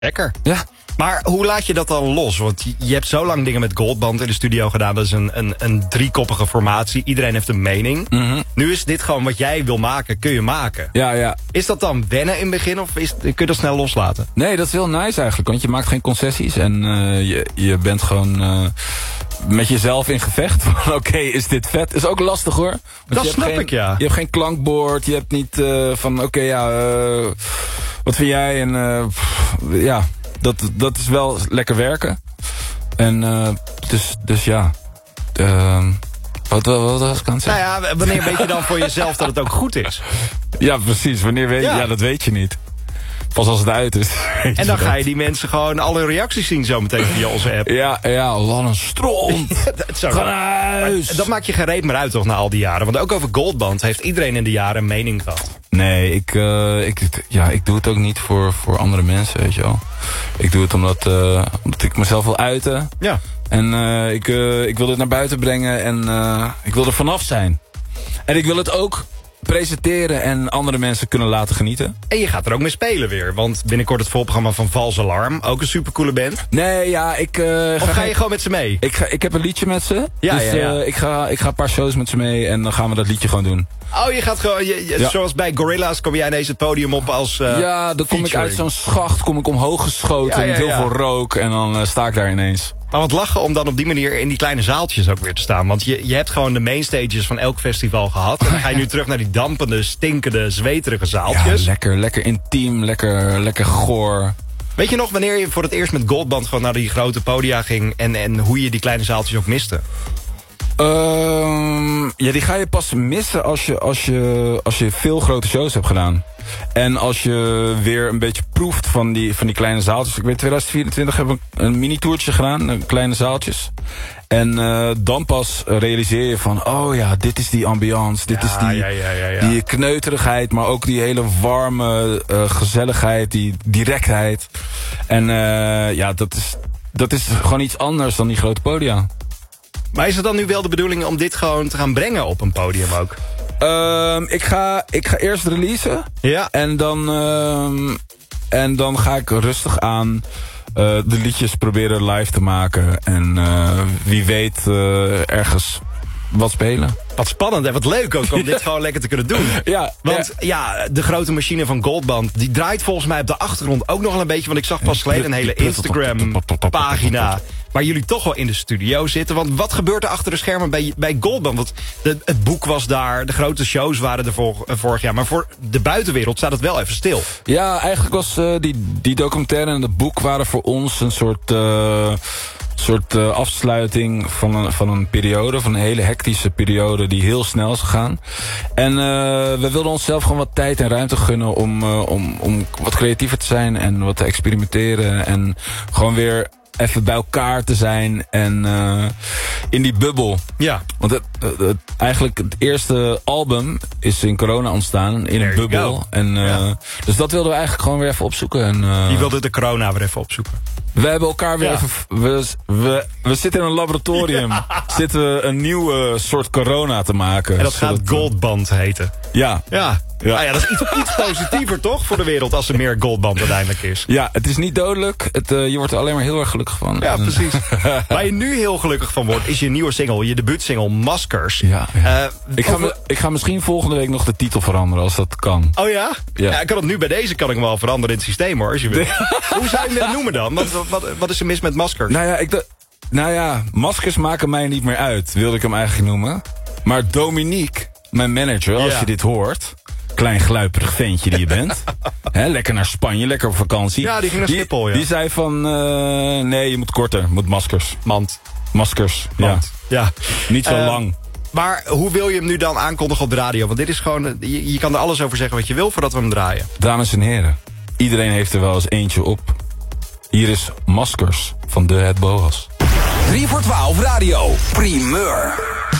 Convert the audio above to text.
Lekker. Ja. Maar hoe laat je dat dan los? Want je hebt zo lang dingen met Goldband in de studio gedaan. Dat is een driekoppige formatie. Iedereen heeft een mening. Mm-hmm. Nu is dit gewoon wat jij wil maken, kun je maken. Ja. Is dat dan wennen in het begin of kun je dat snel loslaten? Nee, dat is heel nice eigenlijk. Want je maakt geen concessies. En je bent gewoon met jezelf in gevecht. Oké, is dit vet? Is ook lastig hoor. Want Dat snap ik, ja. Je hebt geen klankbord. Je hebt niet van wat vind jij? En ja, dat is wel lekker werken. En dus ja. Wat was ik aan het zeggen? Nou ja, wanneer weet je dan voor jezelf dat het ook goed is? Ja, precies. Wanneer weet je? Ja, dat weet je niet. Pas als het uit is. En dan ga je die mensen gewoon alle reacties zien zo meteen via onze app. Ja, wat een stront. Ga naar huis. Dat maakt je geen reet meer uit toch na al die jaren. Want ook over Goldband heeft iedereen in de jaren een mening gehad. Nee, ik doe het ook niet voor andere mensen, weet je wel. Ik doe het omdat ik mezelf wil uiten. Ja. En ik wil dit naar buiten brengen en ik wil er vanaf zijn. En ik wil het ook presenteren en andere mensen kunnen laten genieten. En je gaat er ook mee spelen weer. Want binnenkort het voorprogramma van Vals Alarm. Ook een supercoole band. Nee, ja, Of ga je gewoon met ze mee? Ik heb een liedje met ze. Ja, dus ja. ik ga een paar shows met ze mee en dan gaan we dat liedje gewoon doen. Oh, je gaat gewoon... Zoals bij Gorillaz kom jij ineens het podium op als ja, dan kom ik uit zo'n schacht, kom ik omhoog geschoten met heel veel rook en dan sta ik daar ineens. Maar wat lachen om dan op die manier in die kleine zaaltjes ook weer te staan. Want je hebt gewoon de mainstages van elk festival gehad. En dan ga je nu terug naar die dampende, stinkende, zweterige zaaltjes. Ja, lekker intiem, lekker goor. Weet je nog wanneer je voor het eerst met Goldband gewoon naar die grote podia ging en hoe je die kleine zaaltjes ook miste? Ja, die ga je pas missen als je veel grote shows hebt gedaan. En als je weer een beetje proeft van die kleine zaaltjes. Ik weet, 2024 hebben we een mini-tourtje gedaan, kleine zaaltjes. En dan pas realiseer je van, oh ja, dit is die ambiance. Dit is die kneuterigheid, maar ook die hele warme gezelligheid, die directheid. En ja, dat is gewoon iets anders dan die grote podia. Maar is het dan nu wel de bedoeling om dit gewoon te gaan brengen op een podium ook? Ik ga eerst releasen. Ja. En dan ga ik rustig aan de liedjes proberen live te maken. En wie weet ergens wat spelen. Wat spannend en wat leuk ook om dit gewoon lekker te kunnen doen. Ja, want ja, de grote machine van Goldband, die draait volgens mij op de achtergrond ook nog wel een beetje. Want ik zag pas geleden een hele Instagram-pagina waar jullie toch wel in de studio zitten. Want wat gebeurt er achter de schermen bij Goldband? Want het boek was daar, de grote shows waren er vorig jaar. Maar voor de buitenwereld staat het wel even stil. Ja, eigenlijk was die documentaire en het boek waren voor ons een soort afsluiting van een periode, van een hele hectische periode die heel snel is gegaan. En we wilden onszelf gewoon wat tijd en ruimte gunnen om wat creatiever te zijn en wat te experimenteren en gewoon weer even bij elkaar te zijn en in die bubbel. Ja. Want eigenlijk het eerste album is in corona ontstaan, in een bubbel. En, dus dat wilden we eigenlijk gewoon weer even opzoeken. En, die wilde de corona weer even opzoeken. We hebben elkaar weer even... We zitten in een laboratorium. Zitten we een nieuwe soort corona te maken. En dat gaat Goldband heten. Ja. Ja. Ja. Ah ja, dat is iets positiever toch voor de wereld als er meer Goldband uiteindelijk is. Ja, het is niet dodelijk. Je wordt er alleen maar heel erg gelukkig van. Ja, precies. Waar je nu heel gelukkig van wordt is je nieuwe single, je debuutsingle Maskers. Ja. Ik ga misschien volgende week nog de titel veranderen als dat kan. Oh ja? Ja, ik kan het nu bij deze kan ik hem wel veranderen in het systeem hoor, als je wil. Hoe zou je het noemen dan? Wat is er mis met Maskers? Nou ja, maskers maken mij niet meer uit, wilde ik hem eigenlijk noemen. Maar Dominique, mijn manager, als je dit hoort, klein gluiperig ventje die je bent. Lekker naar Spanje, lekker op vakantie. Ja, die ging naar Schiphol, ja. Die zei van, nee, je moet korter, moet maskers. Maskers, Mand. Ja. Niet zo lang. Maar hoe wil je hem nu dan aankondigen op de radio? Want dit is gewoon, je kan er alles over zeggen wat je wil voordat we hem draaien. Dames en heren, iedereen heeft er wel eens eentje op. Hier is Maskers van de Het Boas. 3 voor 12 radio, primeur.